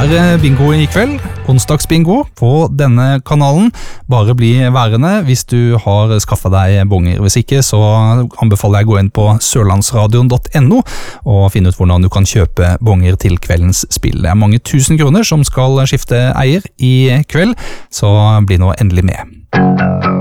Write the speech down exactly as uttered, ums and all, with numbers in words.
er bingo i kveld, onsdagsbingo på denne kanalen. Bare bli værende hvis du har skaffet deg bonger. Hvis ikke, så anbefaler jeg å gå inn på sørlandsradion punktum no og finne ut hvordan du kan kjøpe bonger til kveldens spill. Det er mange tusen kroner som skal skifte eier i kveld, så bli nå endelig med.